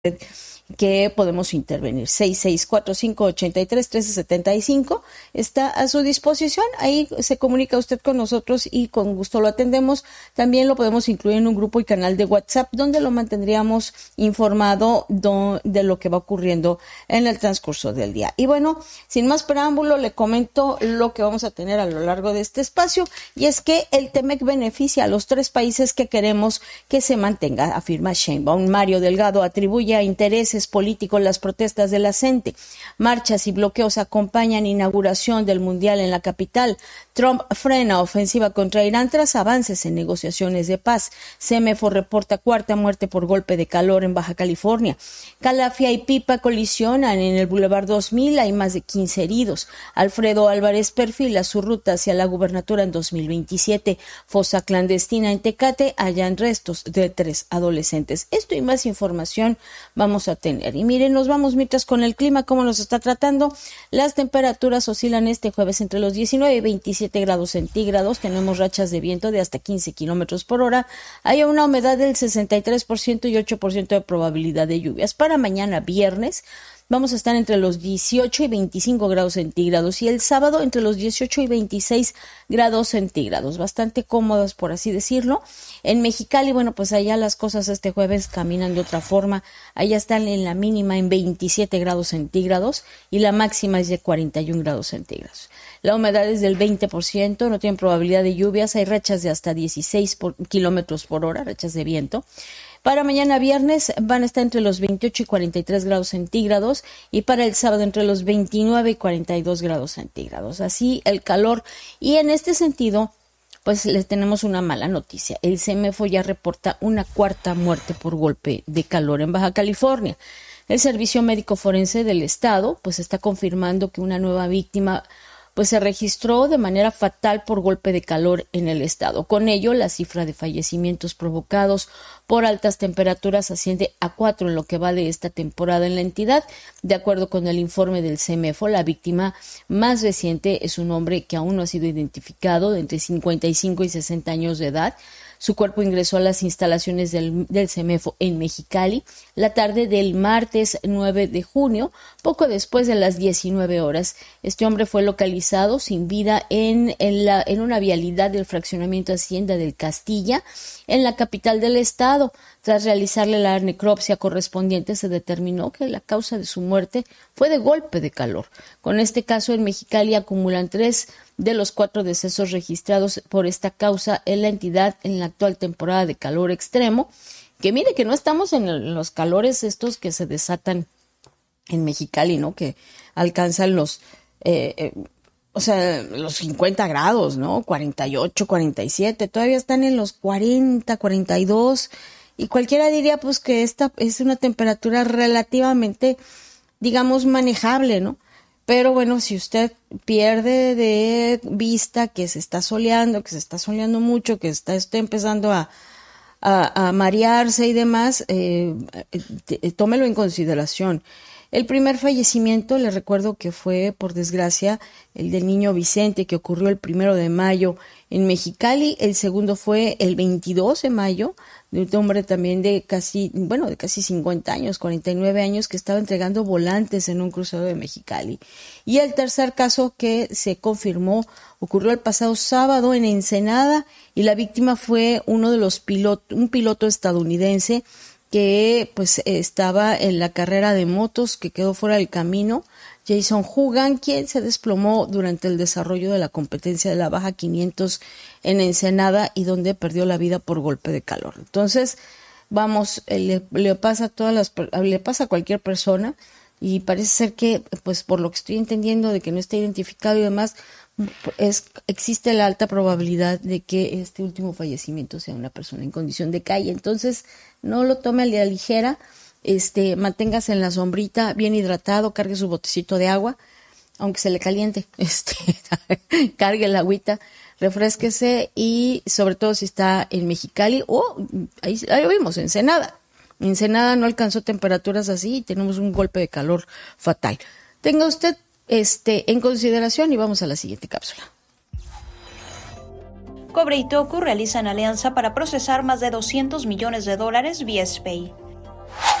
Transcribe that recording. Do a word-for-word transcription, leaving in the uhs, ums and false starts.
que podemos intervenir. seis seis cuatro cinco ocho tres uno tres siete cinco está a su disposición. Ahí se comunica usted con nosotros y con gusto lo atendemos. También lo podemos incluir en un grupo y canal de WhatsApp donde lo mantendríamos informado do, de lo que va ocurriendo en el transcurso del día. Y bueno, sin más preámbulo, le comento lo que vamos a tener a lo largo de este espacio, y es que el TEMEC beneficia a los tres países que queremos que se mantenga, afirma Sheinbaum. Mario Delgado atribuye a intereses políticos las protestas de la gente. Marchas y bloqueos acompañan inauguración del Mundial en la capital. Trump frena ofensiva contra Irán tras avances en negociaciones de paz. Semefo reporta cuarta muerte por golpe de calor en Baja California. Calafia y Pipa colisionan en el Boulevard dos mil. Hay más de quince heridos. Alfredo Álvarez perfila su ruta hacia la gubernatura en dos mil veintisiete. Fosa clandestina en Tecate, hallan restos de tres adolescentes. Esto y más información vamos a tener. Y miren, nos vamos mientras con el clima, cómo nos está tratando. Las temperaturas oscilan este jueves entre los diecinueve y veintisiete grados centígrados. Tenemos rachas de viento de hasta quince kilómetros por hora. Hay una humedad del sesenta y tres por ciento y ocho por ciento de probabilidad de lluvias. Para mañana viernes vamos a estar entre los dieciocho y veinticinco grados centígrados y el sábado entre los dieciocho y veintiséis grados centígrados, bastante cómodos por así decirlo. En Mexicali, bueno, pues allá las cosas este jueves caminan de otra forma. Allá están en la mínima en veintisiete grados centígrados y la máxima es de cuarenta y un grados centígrados. La humedad es del veinte por ciento, no tienen probabilidad de lluvias, hay rachas de hasta dieciséis por, kilómetros por hora, rachas de viento. Para mañana viernes van a estar entre los veintiocho y cuarenta y tres grados centígrados y para el sábado entre los veintinueve y cuarenta y dos grados centígrados. Así el calor, y en este sentido pues les tenemos una mala noticia. El Semefo ya reporta una cuarta muerte por golpe de calor en Baja California. El Servicio Médico Forense del Estado pues está confirmando que una nueva víctima pues se registró de manera fatal por golpe de calor en el estado. Con ello, la cifra de fallecimientos provocados por altas temperaturas asciende a cuatro en lo que va de esta temporada en la entidad. De acuerdo con el informe del Semefo, la víctima más reciente es un hombre que aún no ha sido identificado, de entre cincuenta y cinco y sesenta años de edad. Su cuerpo ingresó a las instalaciones del, del Semefo en Mexicali la tarde del martes nueve de junio, poco después de las diecinueve horas. Este hombre fue localizado sin vida en, en, la, en una vialidad del fraccionamiento Hacienda del Castilla, en la capital del estado. Tras realizarle la necropsia correspondiente, se determinó que la causa de su muerte fue de golpe de calor. Con este caso, en Mexicali acumulan tres de los cuatro decesos registrados por esta causa en la entidad en la actual temporada de calor extremo, que mire que no estamos en los calores estos que se desatan en Mexicali, ¿no? Que alcanzan los, eh, eh, o sea, los cincuenta grados, ¿no? cuarenta y ocho, cuarenta y siete, todavía están en los cuarenta, cuarenta y dos, y cualquiera diría pues que esta es una temperatura relativamente, digamos, manejable, ¿no? Pero bueno, si usted pierde de vista que se está soleando, que se está soleando mucho, que está, está empezando a, a, a marearse y demás, eh, t- tómelo en consideración. El primer fallecimiento, le recuerdo que fue, por desgracia, el del niño Vicente, que ocurrió el primero de mayo en Mexicali. El segundo fue el veintidós de mayo, de un hombre también de casi, bueno, de casi cincuenta años, cuarenta y nueve años, que estaba entregando volantes en un crucero de Mexicali. Y el tercer caso que se confirmó ocurrió el pasado sábado en Ensenada, y la víctima fue uno de los pilotos, un piloto estadounidense que pues estaba en la carrera de motos, que quedó fuera del camino, Jason Hugan, quien se desplomó durante el desarrollo de la competencia de la Baja quinientos en Ensenada y donde perdió la vida por golpe de calor. Entonces, vamos, le, le pasa a todas las, le pasa a cualquier persona, y parece ser que, pues por lo que estoy entendiendo de que no está identificado y demás, es, existe la alta probabilidad de que este último fallecimiento sea una persona en condición de calle. Entonces, no lo tome a la ligera, este, manténgase en la sombrita, bien hidratado, cargue su botecito de agua, aunque se le caliente, este, cargue la agüita, refrésquese, y sobre todo si está en Mexicali o oh, ahí, ahí lo vimos, Ensenada. Ensenada no alcanzó temperaturas así y tenemos un golpe de calor fatal. Tenga usted este en consideración y vamos a la siguiente cápsula. Cobre y Toku realizan alianza para procesar más de doscientos millones de dólares vía SPAY.